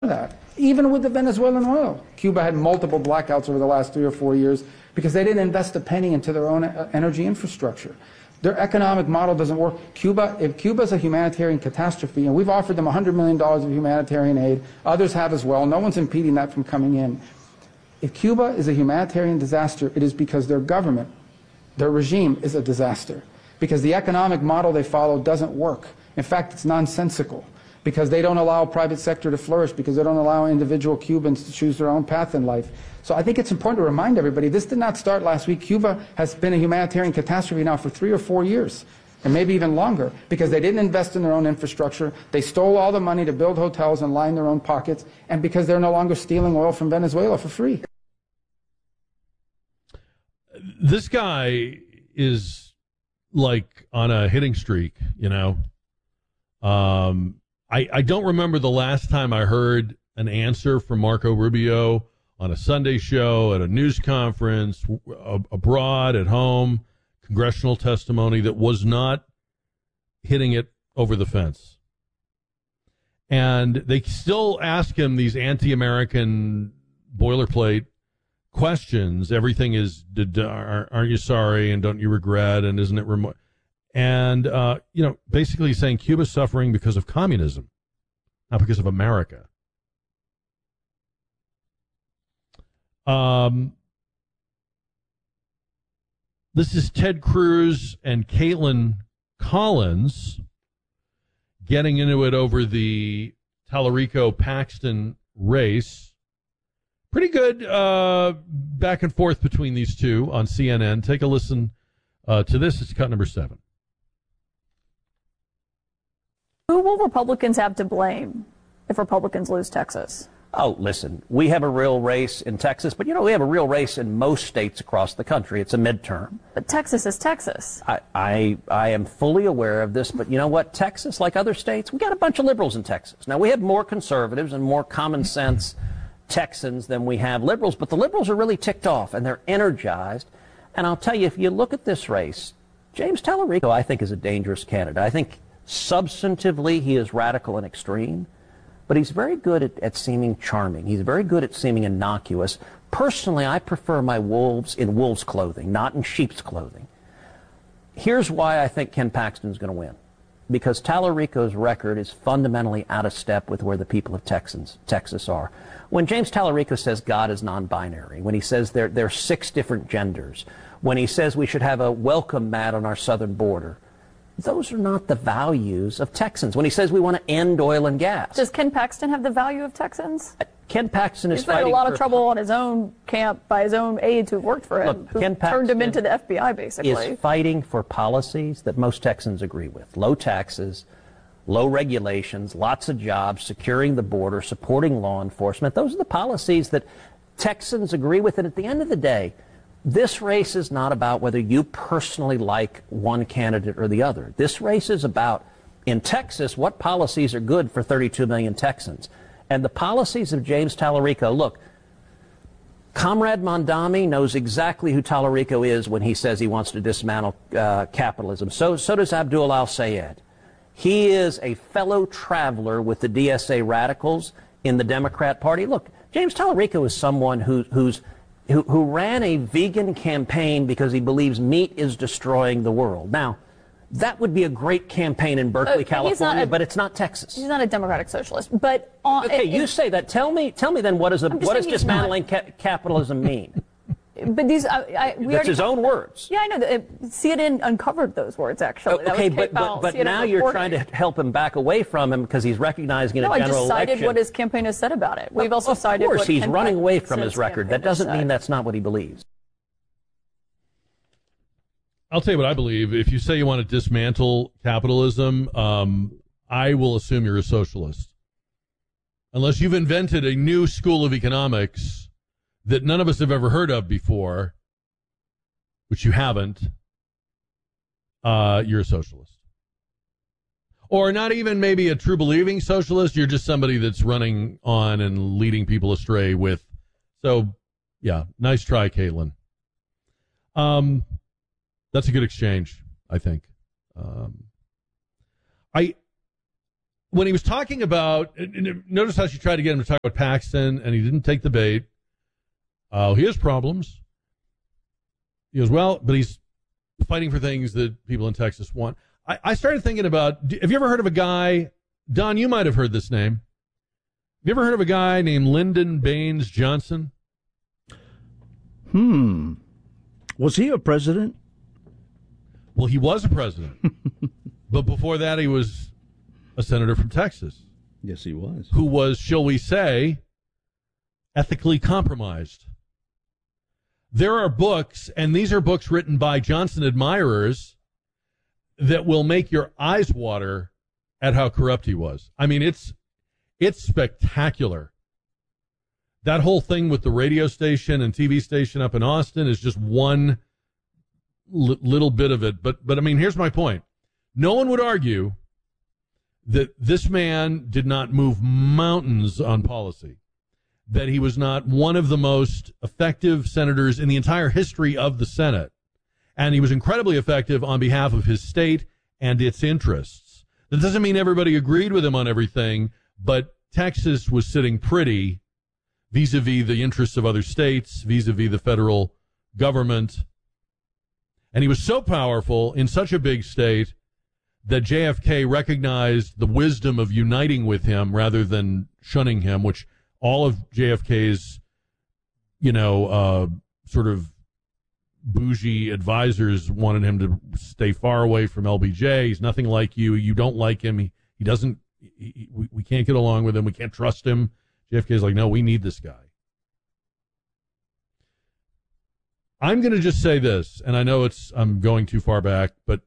that. Even with the Venezuelan oil, Cuba had multiple blackouts over the last 3 or 4 years because they didn't invest a penny into their own energy infrastructure. Their economic model doesn't work. If Cuba's a humanitarian catastrophe, and we've offered them $100 million of humanitarian aid, others have as well, no one's impeding that from coming in. If Cuba is a humanitarian disaster, it is because their government, their regime is a disaster. Because the economic model they follow doesn't work. In fact, it's nonsensical. Because they don't allow private sector to flourish, because they don't allow individual Cubans to choose their own path in life. So I think it's important to remind everybody, this did not start last week. Cuba has been a humanitarian catastrophe now for 3 or 4 years, and maybe even longer, because they didn't invest in their own infrastructure, they stole all the money to build hotels and line their own pockets, and because they're no longer stealing oil from Venezuela for free. This guy is like on a hitting streak, you know. I don't remember the last time I heard an answer from Marco Rubio on a Sunday show, at a news conference, abroad, at home, congressional testimony that was not hitting it over the fence. And they still ask him these anti-American boilerplate questions. Everything is, aren't you sorry, and don't you regret, and isn't it and, basically saying Cuba's suffering because of communism, not because of America. This is Ted Cruz and Caitlin Collins getting into it over the Tallarico-Paxton race. Pretty good back and forth between these two on CNN. Take a listen to this. It's cut number 7. Who will Republicans have to blame if Republicans lose Texas? Oh, listen, we have a real race in Texas, but, we have a real race in most states across the country. It's a midterm. But Texas is Texas. I am fully aware of this, but you know what? Texas, like other states, we got a bunch of liberals in Texas. Now, we have more conservatives and more common sense Texans than we have liberals, but the liberals are really ticked off, and they're energized. And I'll tell you, if you look at this race, James Tallarico, I think, is a dangerous candidate. I think substantively he is radical and extreme. But he's very good at seeming charming. He's very good at seeming innocuous. Personally, I prefer my wolves in wolves' clothing, not in sheep's clothing. Here's why I think Ken Paxton's going to win. Because Tallarico's record is fundamentally out of step with where the people of Texas are. When James Tallarico says God is non-binary, when he says there are 6 different genders, when he says we should have a welcome mat on our southern border, those are not the values of Texans. When he says we want to end oil and gas. Does Ken Paxton have the value of Texans? Ken Paxton is fighting. He's had a lot of trouble on his own camp by his own aides who've worked for him, who turned him into the FBI, basically. Is fighting for policies that most Texans agree with. Low taxes, low regulations, lots of jobs, securing the border, supporting law enforcement. Those are the policies that Texans agree with. And at the end of the day, this race is not about whether you personally like one candidate or the other. This race is about, in Texas, what policies are good for 32 million Texans. And the policies of James Tallarico, look, Comrade Mondami knows exactly who Tallarico is when he says he wants to dismantle capitalism. So does Abdul Al-Sayed. He is a fellow traveler with the DSA radicals in the Democrat Party. Look, James Tallarico is someone who ran a vegan campaign because he believes meat is destroying the world. Now, that would be a great campaign in Berkeley, California, but it's not Texas. He's not a democratic socialist. But okay, you say that. Tell me then, what does dismantling capitalism mean? But these, that's his own words. Yeah, I know. CNN uncovered those words, actually. Okay, but now you're trying to help him back away from him because he's recognizing in a general election. No, I just cited what his campaign has said about it. We've also cited what Of course, he's running away from his record. That doesn't mean that's not what he believes. I'll tell you what I believe. If you say you want to dismantle capitalism, I will assume you're a socialist. Unless you've invented a new school of economics that none of us have ever heard of before, which you haven't, you're a socialist. Or not even maybe a true believing socialist, you're just somebody that's running on and leading people astray with. So, yeah, nice try, Caitlin. That's a good exchange, I think. when he was talking about, notice how she tried to get him to talk about Paxton, and he didn't take the bait. He has problems. He goes, well, but he's fighting for things that people in Texas want. I started thinking about, have you ever heard of a guy, Don, you might have heard this name. Have you ever heard of a guy named Lyndon Baines Johnson? Was he a president? Well, he was a president. But before that, he was a senator from Texas. Yes, he was. Who was, shall we say, ethically compromised. There are books, and these are books written by Johnson admirers, that will make your eyes water at how corrupt he was. I mean, it's spectacular. That whole thing with the radio station and TV station up in Austin is just one little bit of it. But I mean, here's my point. No one would argue that this man did not move mountains on policy, that he was not one of the most effective senators in the entire history of the Senate, and he was incredibly effective on behalf of his state and its interests. That doesn't mean everybody agreed with him on everything, but Texas was sitting pretty vis-a-vis the interests of other states, vis-a-vis the federal government. And he was so powerful in such a big state that JFK recognized the wisdom of uniting with him rather than shunning him, which all of JFK's, sort of bougie advisors wanted him to stay far away from LBJ. He's nothing like you. You don't like him. He doesn't, we can't get along with him. We can't trust him. JFK's like, no, we need this guy. I'm going to just say this, and I know I'm going too far back, but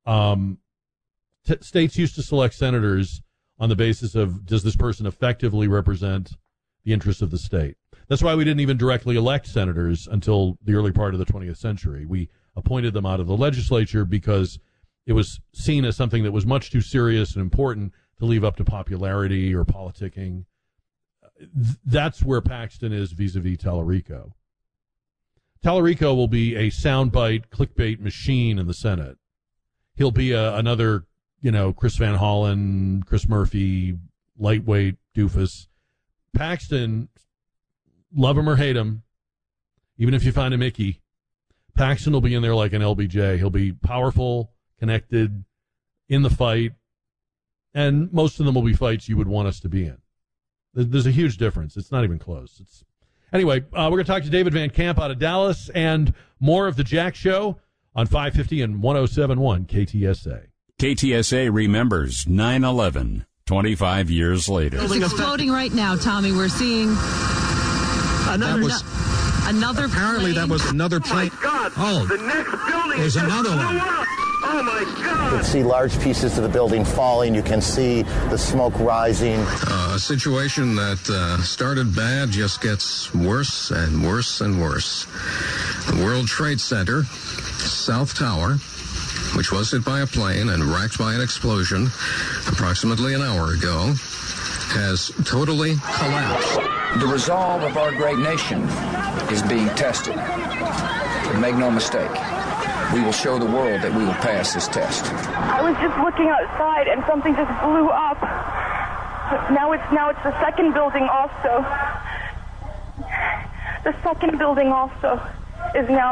states used to select senators on the basis of, does this person effectively represent the interests of the state? That's why we didn't even directly elect senators until the early part of the 20th century. We appointed them out of the legislature because it was seen as something that was much too serious and important to leave up to popularity or politicking. That's where Paxton is vis-a-vis Tallarico. Tallarico will be a soundbite, clickbait machine in the Senate. He'll be another, Chris Van Hollen, Chris Murphy, lightweight doofus. Paxton, love him or hate him, even if you find him icky, Paxton will be in there like an LBJ. He'll be powerful, connected, in the fight, and most of them will be fights you would want us to be in. There's a huge difference. It's not even close. Anyway, we're going to talk to David Van Camp out of Dallas and more of the Jack Show on 550 and 107.1 KTSA. KTSA remembers 9/11 25 years later. It's exploding right now, Tommy. We're seeing another apparently plane. That was another plane. Oh, my God. The next building there's another one. Oh, my God. You can see large pieces of the building falling. You can see the smoke rising. A situation that started bad just gets worse and worse and worse. The World Trade Center, South Tower, which was hit by a plane and racked by an explosion approximately an hour ago, has totally collapsed. The resolve of our great nation is being tested. But make no mistake, we will show the world that we will pass this test. I was just looking outside and something just blew up. Now it's the second building also. The second building also is now.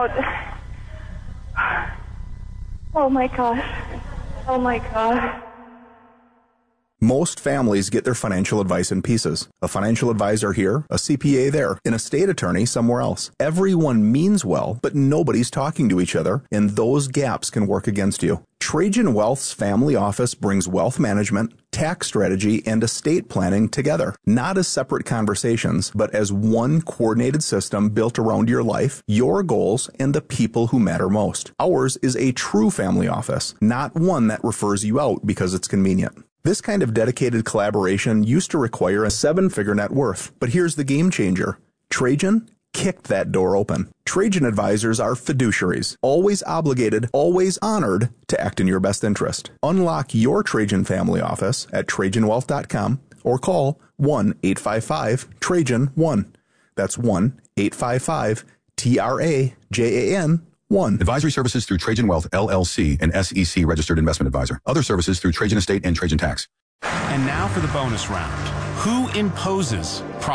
Oh my gosh. Oh my God. Most families get their financial advice in pieces. A financial advisor here, a CPA there, an estate attorney somewhere else. Everyone means well, but nobody's talking to each other, and those gaps can work against you. Trajan Wealth's family office brings wealth management, tax strategy, and estate planning together, not as separate conversations, but as one coordinated system built around your life, your goals, and the people who matter most. Ours is a true family office, not one that refers you out because it's convenient. This kind of dedicated collaboration used to require a 7-figure net worth, but here's the game changer. Trajan kicked that door open. Trajan advisors are fiduciaries, always obligated, always honored to act in your best interest. Unlock your Trajan family office at TrajanWealth.com or call 1-855-TRAJAN-1. That's 1-855-TRAJAN-1. Advisory services through Trajan Wealth, LLC, an SEC registered investment advisor. Other services through Trajan Estate and Trajan Tax. And now for the bonus round. Who imposes